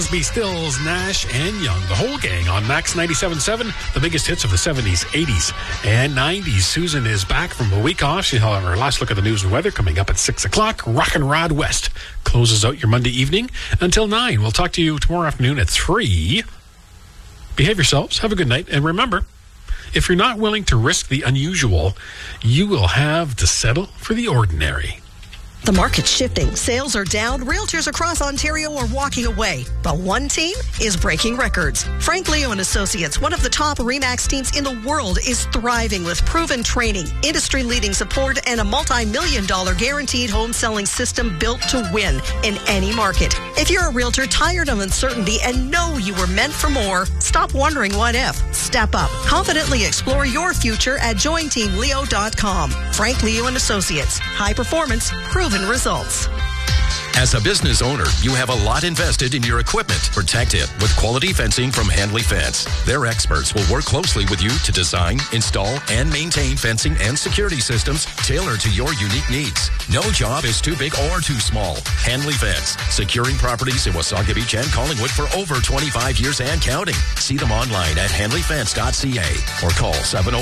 Crosby, Stills, Nash, and Young. The whole gang on Max 97.7, the biggest hits of the 70s, 80s, and 90s. Susan is back from a week off. She'll have her last look at the news and weather coming up at 6 o'clock. Rock and Rod West closes out your Monday evening until 9. We'll talk to you tomorrow afternoon at 3. Behave yourselves. Have a good night. And remember, if you're not willing to risk the unusual, you will have to settle for the ordinary. The market's shifting. Sales are down. Realtors across Ontario are walking away. But one team is breaking records. Frank Leo and Associates, one of the top RE/MAX teams in the world, is thriving with proven training, industry-leading support, and a multi-million-dollar guaranteed home selling system built to win in any market. If you're a realtor tired of uncertainty and know you were meant for more, stop wondering what if. Step up. Confidently explore your future at jointeamleo.com. Frank Leo and Associates. High performance, proven results. As a business owner, you have a lot invested in your equipment. Protect it with quality fencing from Handley Fence. Their experts will work closely with you to design, install, and maintain fencing and security systems tailored to your unique needs. No job is too big or too small. Handley Fence, securing properties in Wasaga Beach and Collingwood for over 25 years and counting. See them online at handleyfence.ca or call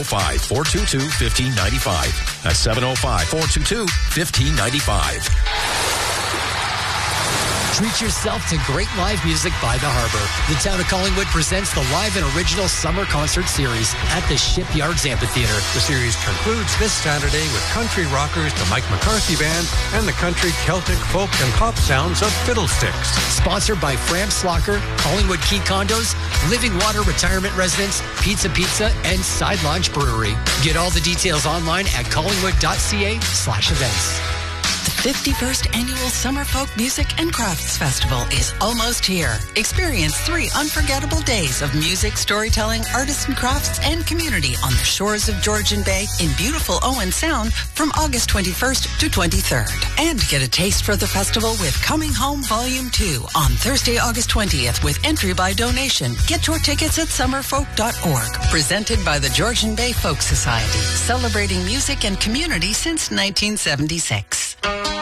705-422-1595. That's 705-422-1595. Treat yourself to great live music by the Harbor. The town of Collingwood presents the live and original summer concert series at the Shipyards Amphitheater. The series concludes this Saturday with country rockers, the Mike McCarthy Band, and the country, Celtic, folk, and pop sounds of Fiddlesticks. Sponsored by Fram Slocker, Collingwood Key Condos, Living Water Retirement Residence, Pizza, and Side Launch Brewery. Get all the details online at collingwood.ca/events. The 51st Annual Summer Folk Music and Crafts Festival is almost here. Experience 3 unforgettable days of music, storytelling, artisan crafts, and community on the shores of Georgian Bay in beautiful Owen Sound from August 21st to 23rd. And get a taste for the festival with Coming Home Volume 2 on Thursday, August 20th with entry by donation. Get your tickets at summerfolk.org. Presented by the Georgian Bay Folk Society, celebrating music and community since 1976.